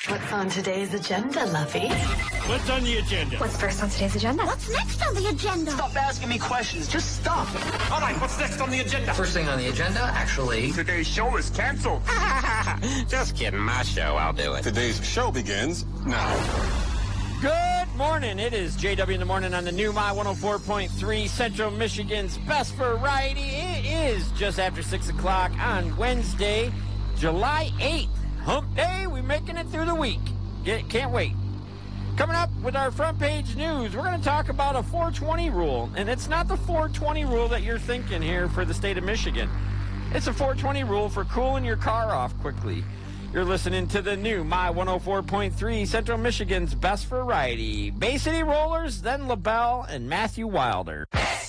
What's on today's agenda, Luffy? What's on the agenda? What's first on today's agenda? What's next on the agenda? Stop asking me questions. Just stop. All right, what's next on the agenda? First thing on the agenda, actually... Today's show is canceled. Just kidding. My show. I'll do it. Today's show begins now. Good morning. It is JW in the morning on the new My 104.3 Central Michigan's best variety. It is just after 6 o'clock on Wednesday, July 8th. Hump day. We're making it through the week. Can't wait. Coming up with our front page news, we're going to talk about a 420 rule. And it's not the 420 rule that you're thinking here for the state of Michigan. It's a 420 rule for cooling your car off quickly. You're listening to the new My 104.3 Central Michigan's best variety. Bay City Rollers, then LaBelle and Matthew Wilder.